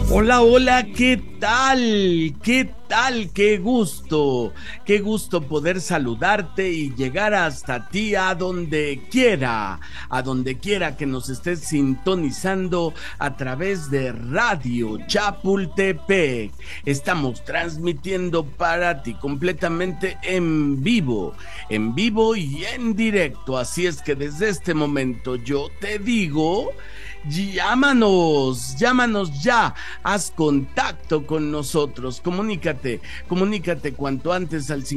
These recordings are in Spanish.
Hola, hola, ¿qué tal? ¿Qué tal? Qué gusto poder saludarte y llegar hasta ti a donde quiera que nos estés sintonizando a través de Radio Chapultepec. Estamos transmitiendo para ti completamente en vivo y en directo. Así es que desde este momento yo te digo... Llámanos ya, haz contacto con nosotros, comunícate cuanto antes al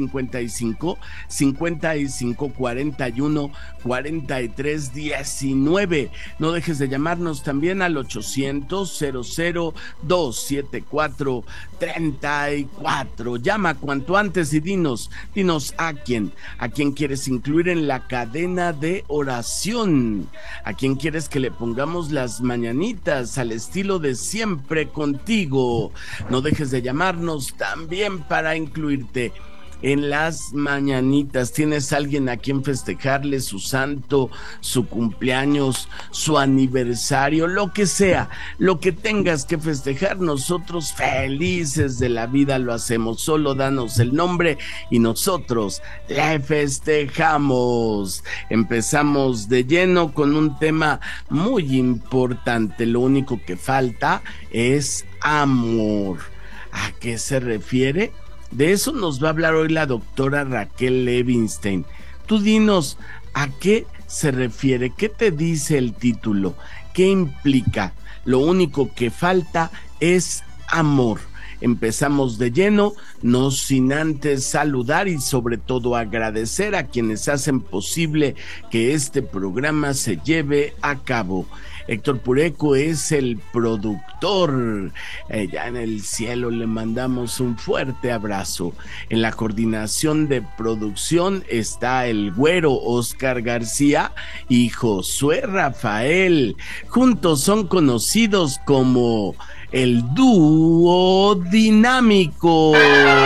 55 41 43 19. No dejes de llamarnos también al 800 00 274 34. Llama cuanto antes y dinos a quién quieres incluir en la cadena de oración, a quién quieres que le pongamos las mañanitas al estilo de Siempre Contigo. No dejes de llamarnos también para incluirte en las mañanitas. ¿Tienes alguien a quien festejarle su santo, su cumpleaños, su aniversario, lo que sea, lo que tengas que festejar? Nosotros felices de la vida lo hacemos. Solo danos el nombre y nosotros le festejamos. Empezamos de lleno con un tema muy importante. Lo único que falta es amor. ¿A qué se refiere? De eso nos va a hablar hoy la doctora Raquel Levinstein. Tú dinos, ¿a qué se refiere? ¿Qué te dice el título? ¿Qué implica? Lo único que falta es amor. Empezamos de lleno, no sin antes saludar y sobre todo agradecer a quienes hacen posible que este programa se lleve a cabo. Héctor Pureco es el productor. Ya en el cielo le mandamos un fuerte abrazo. En la coordinación de producción está el güero Oscar García y Josué Rafael. Juntos son conocidos como el dúo dinámico.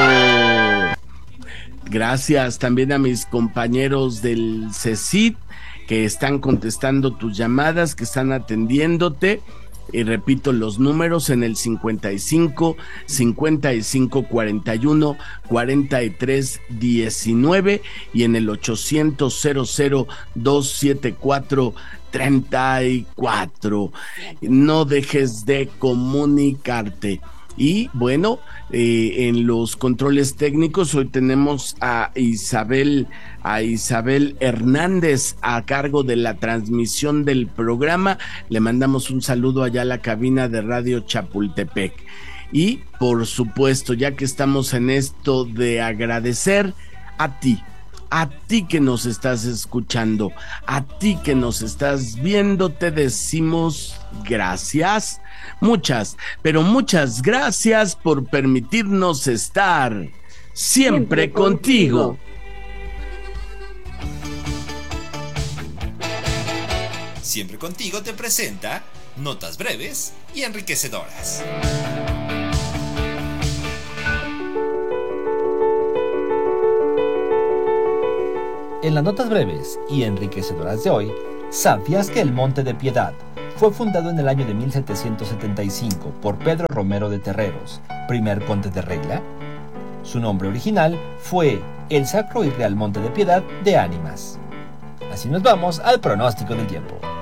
Gracias también a mis compañeros del CECIT que están contestando tus llamadas, que están atendiéndote. Y repito los números: en el 55 41 43 19 y en el 800 00 274 34. No dejes de comunicarte. Y bueno, en los controles técnicos hoy tenemos a Isabel Hernández a cargo de la transmisión del programa. Le mandamos un saludo allá a la cabina de Radio Chapultepec. Y por supuesto, ya que estamos en esto de agradecer, a ti que nos estás escuchando, a ti que nos estás viendo, te decimos gracias. Muchas, pero muchas gracias por permitirnos estar siempre contigo. Siempre Contigo te presenta notas breves y enriquecedoras. En las notas breves y enriquecedoras de hoy, ¿sabías que el Monte de Piedad fue fundado en el año de 1775 por Pedro Romero de Terreros, primer conde de Regla? Su nombre original fue el Sacro y Real Monte de Piedad de Ánimas. Así nos vamos al pronóstico del tiempo.